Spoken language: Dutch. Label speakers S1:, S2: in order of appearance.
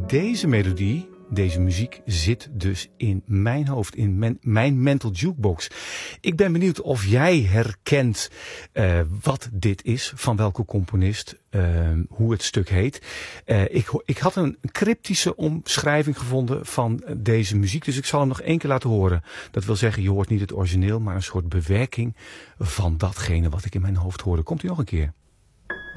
S1: deze melodie, deze muziek zit dus in mijn hoofd, in mijn mental jukebox. Ik ben benieuwd of jij herkent wat dit is, van welke componist, hoe het stuk heet. Ik had een cryptische omschrijving gevonden van deze muziek, dus ik zal hem nog 1 keer laten horen. Dat wil zeggen, je hoort niet het origineel, maar een soort bewerking van datgene wat ik in mijn hoofd hoorde. Komt u nog een keer?